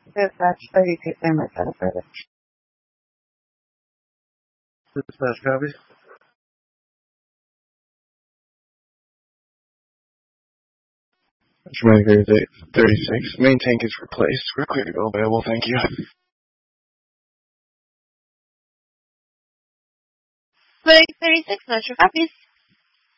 Dispatch 32 San Marcelo service. Dispatch copy. Traumatic 36. Main tank is replaced. We're clear to go. Available. Thank you. Flight 36, Metro copies.